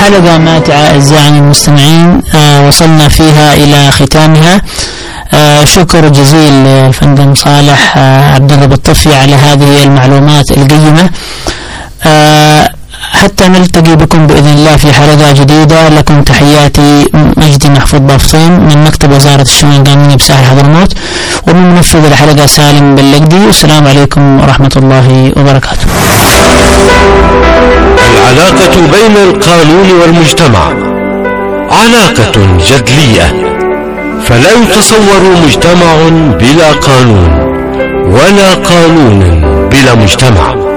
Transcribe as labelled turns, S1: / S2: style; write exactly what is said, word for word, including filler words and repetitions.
S1: حلقة ماتعة أعزائي المستمعين، آه وصلنا فيها إلى ختامها. آه شكر جزيل للفندم صالح آه عبد الله بالطفي على هذه المعلومات القيمة. آه حتى نلتقي بكم بإذن الله في حلقة جديدة. لكم تحياتي مجدي محفوظ بافطين من مكتب وزارة الشؤون القانونية بساحل حضرموت، ومن منفذ الحلقة سالم باللقدي. والسلام عليكم ورحمة الله وبركاته.
S2: العلاقة بين القانون والمجتمع علاقة جدلية، فلا يتصور مجتمع بلا قانون ولا قانون بلا مجتمع.